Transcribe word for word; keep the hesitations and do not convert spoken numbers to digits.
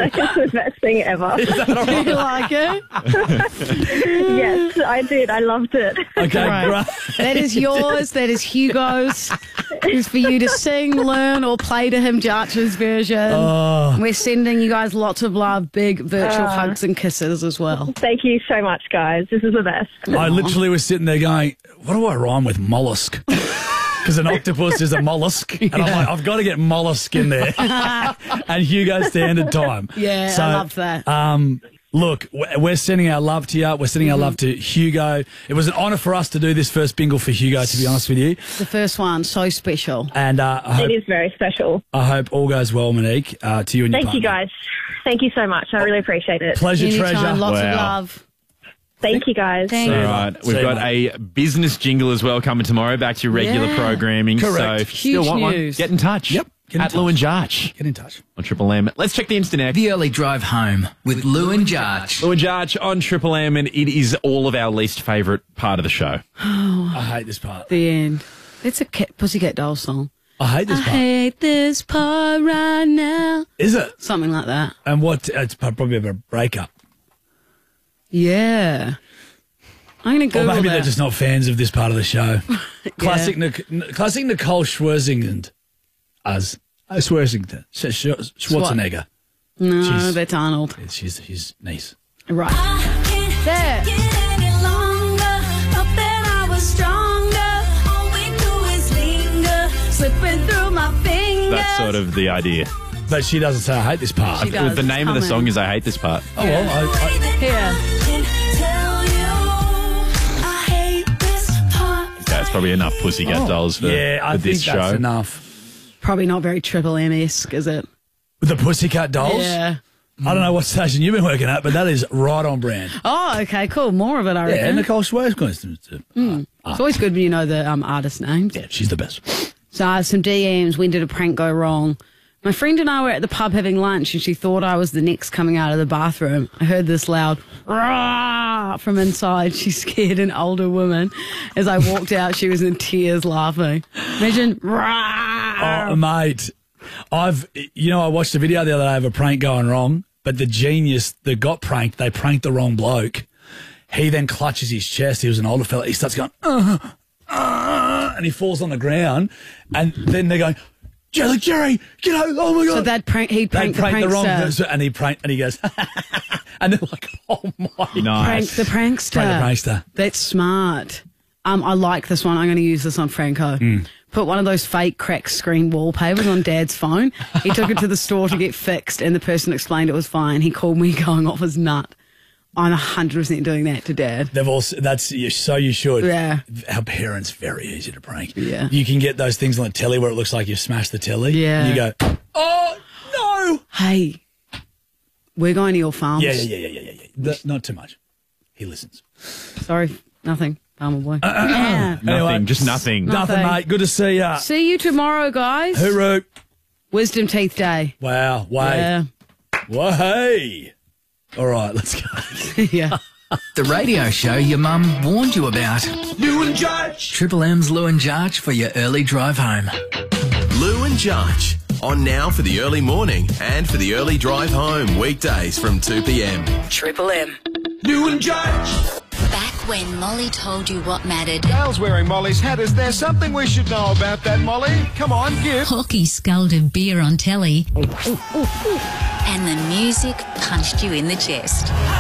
It's the best thing ever. Is that all right? Do you like it? Yes, I did. I loved it. Okay, Right. great. That is yours. That is Hugo's. It's for you to sing, learn, or play to him Jarch's version. Oh. We're sending you guys lots of love, big virtual hugs and kisses as well. Thank you so much, guys. This is the best. I literally was sitting there going, what do I rhyme with mollusk? Because an octopus is a mollusk. And I'm like, I've got to get mollusk in there. And Hugo Standard Time. Yeah, I love that. Um, look, we're we're sending our love to you. We're sending our love to Hugo. It was an honour for us to do this first bingle for Hugo, to be honest with you. The first one, so special. And uh, I, hope, It is very special. I hope all goes well, Monique, uh, to you and your Thank you, partner. guys. Thank you so much. I really appreciate it. Pleasure, Anytime, treasure. lots of Wow. love. Thank you, guys. Thanks. All right. See We've you, got mate. a business jingle as well coming tomorrow. Back to your regular Yeah. programming. Correct. So if you Huge still want news. one, get in touch. Yep. Get in At touch. Lou and Jarch Get in touch. on Triple M. Let's check the Insta next. The early drive home with Lou and Jarch. Lou and Jarch on Triple M, and it is all of our least favourite part of the show. I hate this part. The end. It's a cat, Pussycat Dolls song. I hate this I part. hate this part right now. Is it? Something like that. And what? It's probably a breakup. Yeah. I'm going to Or Google maybe that. they're just not fans of this part of the show. Classic, Nic- classic Nicole Schwarzenegger. As uh, Schwarzenegger. Sch- Sch- Schwarzenegger. No, She's- that's Arnold. She's his niece. Right. There. Slipping through my fingers. That's sort of the idea. But she doesn't say, I hate this part. She does. The It's name of the coming. song is I Hate This Part. Oh, well, I, I, Here. That's probably enough Pussycat Dolls for, yeah, I for think this that's show. enough. Probably not very Triple M-esque, is it? With the Pussycat Dolls? Yeah. I don't know what station you've been working at, but that is right on brand. Oh, okay, cool. More of it, I Yeah, reckon. Nicole Schwarzenegger. It's always good when you know the um, artist names. Yeah, she's the best. So uh, some D Ms. When did a prank go wrong? My friend and I were at the pub having lunch, and she thought I was the next coming out of the bathroom. I heard this loud "Rah!" from inside. She scared an older woman. As I walked out, she was in tears laughing. Imagine, "Rah!" Oh, mate. I've, you know, I watched a video the other day of a prank going wrong, but the genius that got pranked, they pranked the wrong bloke. He then clutches his chest. He was an older fella. He starts going, uh, uh, and he falls on the ground. And then they're going, Jerry, Jerry, get out. Oh, my God. So that prank, he they pranked, pranked the the wrong prankster. person. And he pranked, and he goes, and they're like, oh, my. Prank Nice. the prankster. Prank the prankster. That's smart. Um, I like this one. I'm going to use this on Franco. Mm. Put one of those fake cracked screen wallpapers on Dad's phone. He took it to the store to get fixed, and the person explained it was fine. He called me going off his nut. I'm one hundred percent doing that to Dad. They've also, that's, so you should. Yeah. Our parents, very easy to prank. Yeah. You can get those things on the telly where it looks like you've smashed the telly. Yeah. And you go, oh, no. Hey, we're going to your farms. Yeah, yeah, yeah, yeah, yeah, yeah. The- not too much. He listens. Sorry, nothing. Farmer boy. Uh, Yeah. Nothing. Anyway. Just nothing. Nothing, Nothing. mate. Good to see ya. See you tomorrow, guys. Hooroo. Wisdom Teeth Day. Wow. Way. Yeah. Way. All right, let's go. yeah. The radio show your mum warned you about. Lou and Jarch. Triple M's Lou and Jarch for your early drive home. Lou and Jarch. On now for the early morning and for the early drive home. Weekdays from two p m. Triple M. Lou and Jarch. Back when Molly told you what mattered. Gail's wearing Molly's hat. Is there something we should know about that, Molly? Come on, give. Hawkey sculled of beer on telly. And the music punched you in the chest.